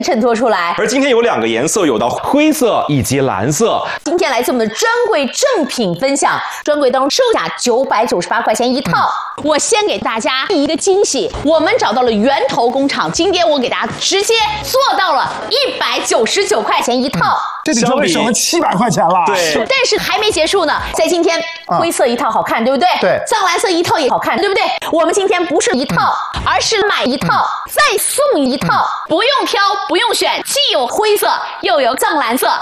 衬托出来。 而今天有2个颜色，有到灰色以及蓝色。 今天来自我们的专柜正品分享，专柜当中售价998块钱一套。我先给大家一个惊喜，我们找到了源头工厂，今天我给大家直接做到了199块钱一套。 这里稍微省了700块钱了。 对， 但是还没结束呢，在今天灰色一套好看，对不对？ 对， 藏蓝色一套也好看，对不对？我们今天不是一套，而是买一套再送一套，不用挑，不用选，既有灰色又有藏蓝色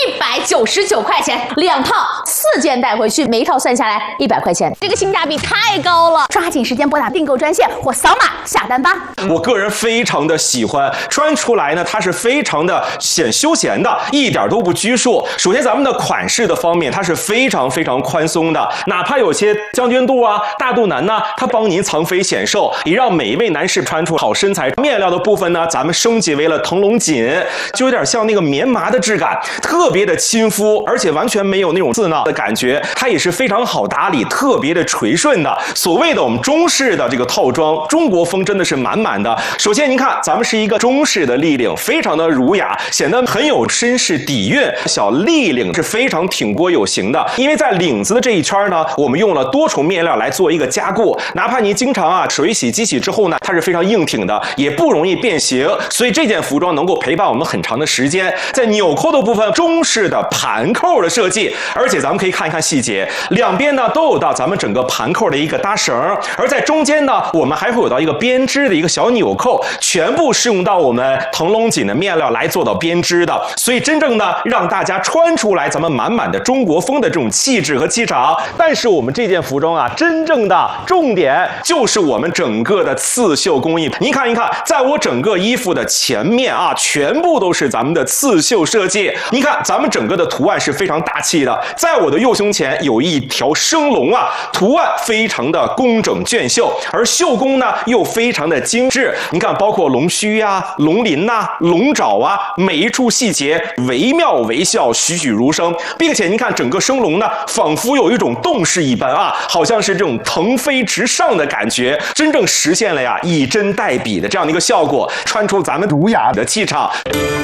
，199块钱2套，4件带回去，每一套算下来100块钱，这个性价比太高了！抓紧时间拨打订购专线或扫码下单吧。 我个人非常的喜欢，穿出来呢，它是非常的显休闲的，一点都不拘束。首先咱们的款式的方面，它是非常宽松的，哪怕有些将军肚啊、大肚腩呐，它帮您藏肥显瘦，也让每一位男士穿出好身材。面料的部分呢，咱们升级为了腾龙锦，就有点像那个棉麻的质感，特别的亲肤，而且完全没有那种刺挠的感觉，它也是非常好打理，特别的垂顺的。所谓的我们中式的这个套装，中国风真的是满满的。首先您看，咱们是一个中式的立领，非常的儒雅，显得很有绅士底蕴。小立领是非常挺锅有型的，因为在领子的这一圈呢，我们用了多重面料来做一个加固，哪怕你经常水洗机洗之后呢，它是非常硬挺的，也不容易变形，所以这件服装能够陪伴我们很长的时间。在纽扣的部分，中式的盘扣的设计，而且咱们可以看一看细节，两边呢都有到咱们整个盘扣的一个搭绳，而在中间呢，我们还会有到一个编织的一个小纽扣，全部是用到我们腾龙锦的面料来做到编织的，所以真正的让大家穿出来咱们满满的中国风的这种气质和气场。但是我们这件服装啊，真正的重点就是我们整个的刺绣工艺。您看一看，在我整个衣服的前面啊，全部都是咱们的刺绣设计。您看，咱们整个的图案是非常大气的。在我的右胸前有一条生龙啊，图案非常的工整隽绣，而绣工呢又非常的精致。您看，包括龙须呀、龙鳞呐、龙爪啊，每一处细节惟妙惟肖，栩栩如生，并且您看整个生龙呢，仿佛有一种动势一般啊，好像是这种腾飞直上的感觉，真正实现了呀以真代笔的这样的一个效果，穿出咱们儒雅的气场。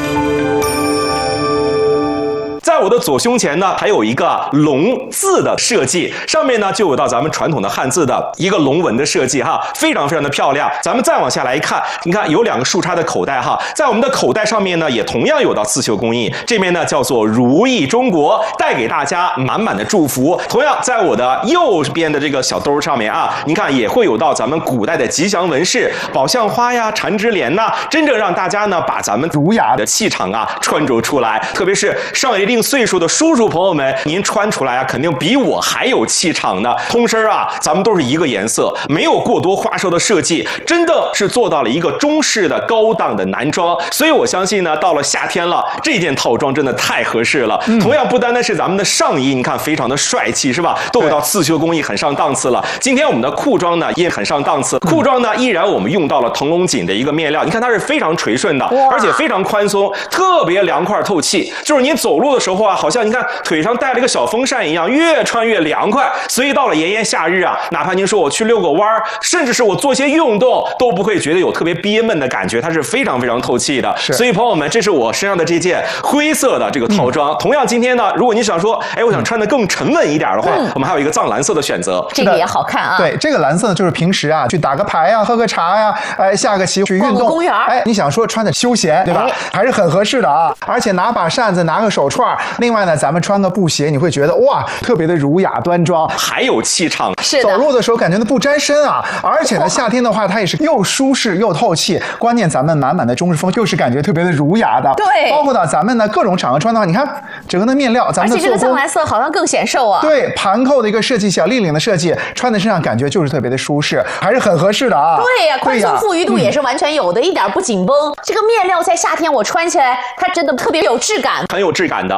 在我的左胸前呢，还有一个龙字的设计，上面呢就有到咱们传统的汉字的一个龙纹的设计哈，非常的漂亮。咱们再往下来看，你看有2个竖插的口袋哈，在我们的口袋上面呢，也同样有到刺绣工艺，这边呢叫做如意中国，带给大家满满的祝福。同样，在我的右边的这个小兜上面啊，您看也会有到咱们古代的吉祥纹饰，宝相花呀、缠枝莲呐，真正让大家呢把咱们儒雅的气场啊穿着出来。特别是上了一定岁数的叔叔朋友们，您穿出来啊，肯定比我还有气场呢。通身啊，咱们都是一个颜色，没有过多花哨的设计，真的是做到了一个中式的高档的男装。所以我相信呢，到了夏天了，这件套装真的太合适了。同样不单单是咱们的上衣，你看非常的帅气，是吧？都有到刺绣工艺，很上档次了。今天我们的裤装呢也很上档次，裤装呢依然我们用到了腾龙锦的一个面料，你看它是非常垂顺的，而且非常宽松，特别凉快透气。就是你走路的时候啊，好像你看腿上带了一个小风扇一样，越穿越凉快。所以到了炎炎夏日啊，哪怕您说我去遛个弯儿，甚至是我做些运动，都不会觉得有特别憋闷的感觉，它是非常透气的。所以朋友们，这是我身上的这件灰色的这个套装。同样今天呢，如果你想说，哎，我想穿得更沉稳一点的话，我们还有一个藏蓝色的选择， 这个也好看啊。 对，这个蓝色呢，就是平时啊去打个牌呀、喝个茶呀、下个棋去运动、 逛个公园， 你想说穿的休闲，对吧？还是很合适的啊。而且拿把扇子，拿个手串，另外呢，咱们穿个布鞋，你会觉得哇，特别的儒雅端庄， 还有气场。 是的， 走路的时候感觉不沾身啊。而且呢，夏天的话，它也是又舒适又透气。关键咱们满满的中式风，就是感觉特别的儒雅的。 对， 包括到咱们呢各种场合穿的话，你看整个的面料，咱们的做工，而且这个藏蓝色好像更显瘦啊。 对，盘扣的一个设计，小立领的设计，穿在身上感觉就是特别的舒适，还是很合适的啊。 对呀，宽松富裕度也是完全有的，一点不紧绷。这个面料在夏天我穿起来，它真的特别有质感， 很有质感的。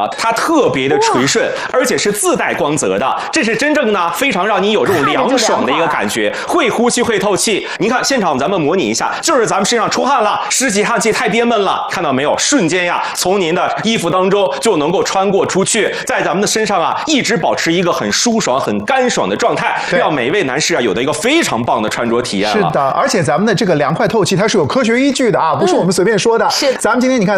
它特别的垂顺，而且是自带光泽的，这是真正呢非常让你有这种凉爽的一个感觉，会呼吸会透气。您看现场咱们模拟一下，就是咱们身上出汗了，湿气汗气太憋闷了，看到没有？瞬间呀，从您的衣服当中就能够穿过出去，在咱们的身上啊一直保持一个很舒爽、很干爽的状态，让每位男士啊有的一个非常棒的穿着体验了。 是的，而且咱们的这个凉快透气，它是有科学依据的啊，不是我们随便说的。 是， 咱们今天你看。